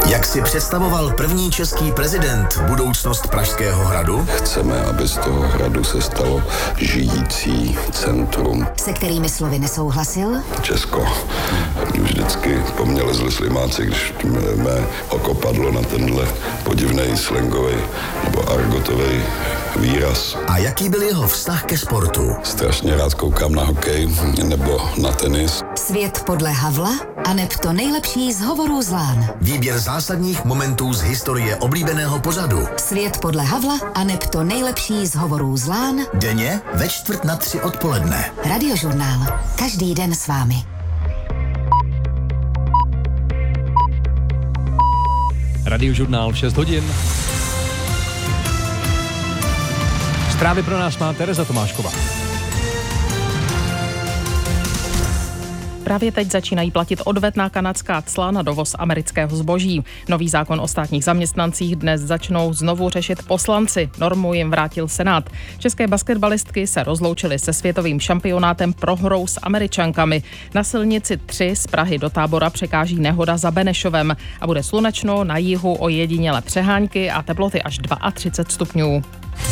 Jak si představoval první český prezident budoucnost Pražského hradu? Chceme, aby z toho hradu se stalo žijící centrum. Se kterými slovy nesouhlasil? Česko vždycky po mně lezli slimáci, když mé oko padlo na tenhle podivnej slangový nebo argotový výraz. A jaký byl jeho vztah ke sportu? Strašně rád koukám na hokej nebo na tenis. Svět podle Havla aneb to nejlepší z hovorů z Lán. Výběr zásadních momentů z historie oblíbeného pořadu. Svět podle Havla aneb to nejlepší z hovorů z Lán. Denně ve 2:45 odpoledne. Radiožurnál. Každý den s vámi. Radiožurnál v 6 hodin. Zprávy pro nás má Tereza Tomášková. Právě teď začínají platit odvetná kanadská cla na dovoz amerického zboží. Nový zákon o státních zaměstnancích dnes začnou znovu řešit poslanci. Normu jim vrátil Senát. České basketbalistky se rozloučily se světovým šampionátem prohrou s Američankami. Na silnici 3 z Prahy do Tábora překáží nehoda za Benešovem a bude slunečno, na jihu ojedinělé přehánky a teploty až 32 stupňů.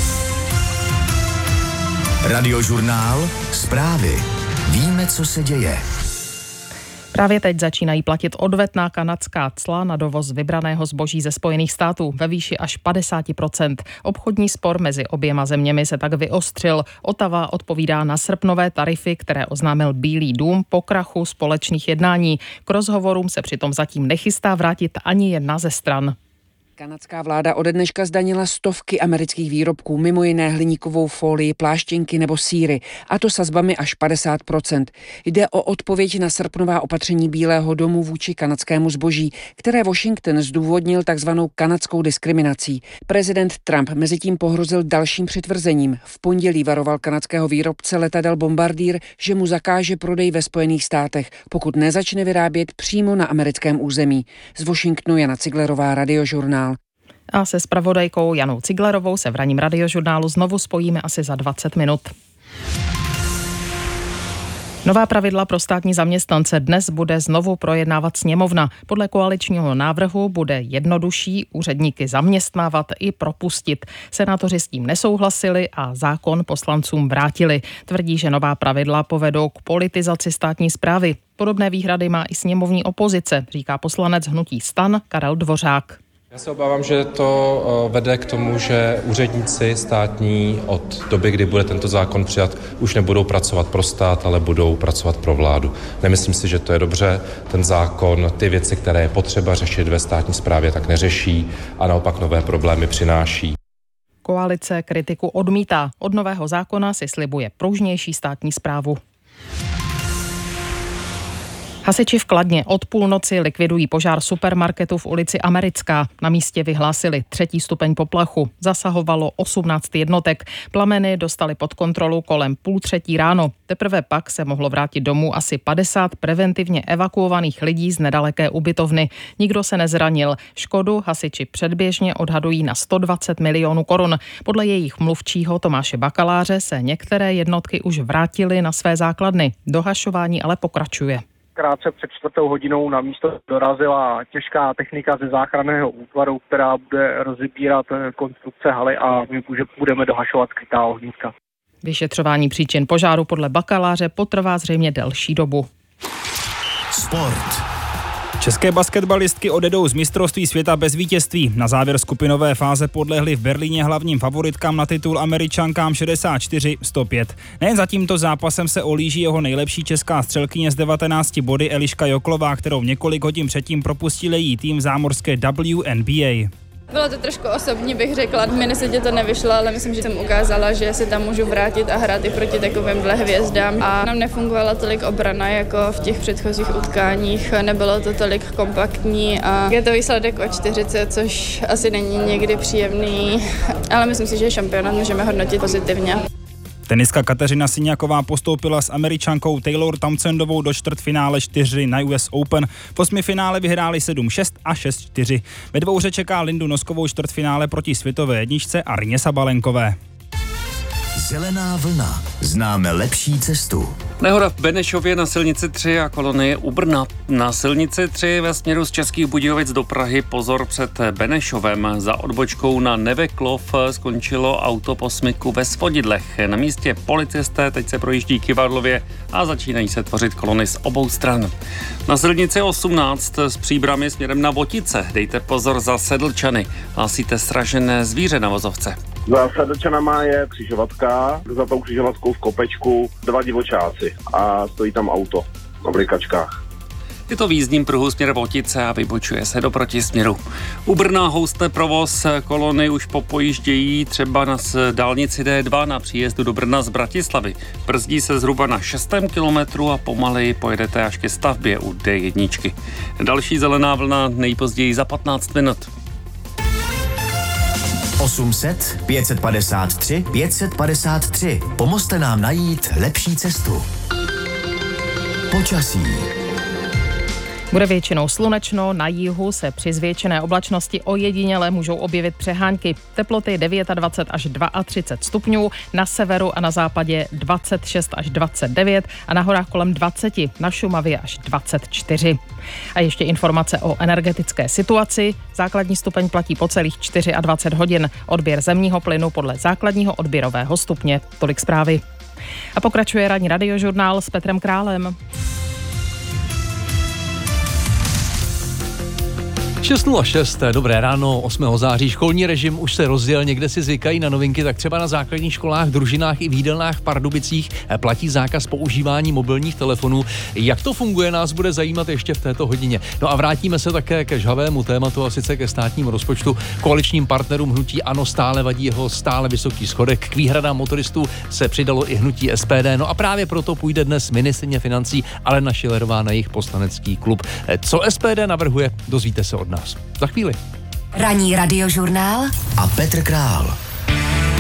Radiožurnál. Zprávy. Víme, co se děje. Právě teď začínají platit odvetná kanadská cla na dovoz vybraného zboží ze Spojených států ve výši až 50%. Obchodní spor mezi oběma zeměmi se tak vyostřil. Ottawa odpovídá na srpnové tarify, které oznámil Bílý dům po krachu společných jednání. K rozhovorům se přitom zatím nechystá vrátit ani jedna ze stran. Kanadská vláda ode dneška zdanila stovky amerických výrobků, mimo jiné hliníkovou folii, pláštěnky nebo sýry, a to sazbami až 50%. Jde o odpověď na srpnová opatření Bílého domu vůči kanadskému zboží, které Washington zdůvodnil takzvanou kanadskou diskriminací. Prezident Trump mezitím pohrozil dalším přitvrzením. V pondělí varoval kanadského výrobce letadel Bombardier, že mu zakáže prodej ve Spojených státech, pokud nezačne vyrábět přímo na americkém území. Z Washingtonu Jana Ciglerová, Radiožurnál. A se zpravodajkou Janou Ciglerovou se v ranním Radiožurnálu znovu spojíme asi za 20 minut. Nová pravidla pro státní zaměstnance dnes bude znovu projednávat sněmovna. Podle koaličního návrhu bude jednodušší úředníky zaměstnávat i propustit. Senátoři s tím nesouhlasili a zákon poslancům vrátili. Tvrdí, že nová pravidla povedou k politizaci státní správy. Podobné výhrady má i sněmovní opozice, říká poslanec hnutí STAN Karel Dvořák. Já se obávám, že to vede k tomu, že úředníci státní od doby, kdy bude tento zákon přijat, už nebudou pracovat pro stát, ale budou pracovat pro vládu. Nemyslím si, že to je dobře. Ten zákon ty věci, které je potřeba řešit ve státní správě, tak neřeší a naopak nové problémy přináší. Koalice kritiku odmítá. Od nového zákona si slibuje pružnější státní správu. Hasiči v Kladně od půlnoci likvidují požár supermarketu v ulici Americká. Na místě vyhlásili 3. stupeň poplachu. Zasahovalo 18 jednotek. Plameny dostali pod kontrolu kolem 2:30 ráno. Teprve pak se mohlo vrátit domů asi 50 preventivně evakuovaných lidí z nedaleké ubytovny. Nikdo se nezranil. Škodu hasiči předběžně odhadují na 120 milionů korun. Podle jejich mluvčího Tomáše Bakaláře se některé jednotky už vrátily na své základny. Dohašování ale pokračuje. Krátce před 4:00 na místo dorazila těžká technika ze záchranného útvaru, která bude rozebírat konstrukce haly a my budeme dohašovat skrytá ohniska. Vyšetřování příčin požáru podle Bakaláře potrvá zřejmě delší dobu. Sport. České basketbalistky odjedou z mistrovství světa bez vítězství. Na závěr skupinové fáze podlehly v Berlíně hlavním favoritkám na titul Američankám 64-105. Nejen za tímto zápasem se olíží jeho nejlepší česká střelkyně s 19 body Eliška Joklová, kterou několik hodin předtím propustil její tým v zámořské WNBA. Bylo to trošku osobní, bych řekla. V Minnesotě to nevyšlo, ale myslím, že jsem ukázala, že se tam můžu vrátit a hrát i proti takovýmhle hvězdám. A nám nefungovala tolik obrana jako v těch předchozích utkáních. Nebylo to tolik kompaktní a je to výsledek o 40, což asi není někdy příjemný. Ale myslím si, že šampionát můžeme hodnotit pozitivně. Tenistka Kateřina Siňaková postoupila s Američankou Taylor Townsendovou do čtvrtfinále 4 na US Open. V osmifinále vyhráli 7-6 a 6-4. Ve dvouhře čeká Lindu Noskovou čtvrtfinále proti světové jedničce Aryně Sabalenkové. Zelená vlna. Známe lepší cestu. Nehoda v Benešově na silnici 3 a kolonie u Brna. Na silnici 3 ve směru z Českých Budějovic do Prahy pozor před Benešovem. Za odbočkou na Neveklov skončilo auto po smyku ve Svodidlech. Na místě policisté teď se projíždí kyvadlově a začínají se tvořit kolony z obou stran. Na silnici 18 s Příbrami směrem na Votice dejte pozor za Sedlčany. Hlásíte sražené zvíře na vozovce. Za Sedlčanama je křižovatka, za tou křižovatkou v kopečku 2 divočáci a stojí tam auto na blikačkách. Je to v jízdním pruhu směr Votice a vybočuje se do protisměru. U Brna houstne provoz, kolony už popojíždějí třeba na dálnici D2 na příjezdu do Brna z Bratislavy. Brzdí se zhruba na 6. kilometru a pomaleji pojedete až ke stavbě u D1. Další zelená vlna nejpozději za 15 minut. 800 553 553. Pomozte nám najít lepší cestu. Počasí. Bude většinou slunečno, na jihu se při zvětšené oblačnosti ojediněle můžou objevit přehánky. Teploty 29 až 32 stupňů, na severu a na západě 26 až 29 a na horách kolem 20, na Šumavě až 24. A ještě informace o energetické situaci. Základní stupeň platí po celých 24 hodin. Odběr zemního plynu podle základního odběrového stupně. Tolik zprávy. A pokračuje ranní radiožurnál s Petrem Králem. 6:06, dobré ráno, 8. září, školní režim už se rozjel, někde si zvykají na novinky, tak třeba na základních školách, družinách i v jídelnách v Pardubicích platí zákaz používání mobilních telefonů. Jak to funguje, nás bude zajímat ještě v této hodině. No a vrátíme se také ke žhavému tématu, a sice ke státnímu rozpočtu. Koaličním partnerům hnutí ANO stále vadí jeho stále vysoký schodek. K výhradám motoristů se přidalo i hnutí SPD, no a právě proto půjde dnes ministryně financí Alena Schillerová na jejich poslanecký klub. Co SPD navrhuje, dozvíte se od nás za chvíli. Ranní radiožurnál a Petr Král.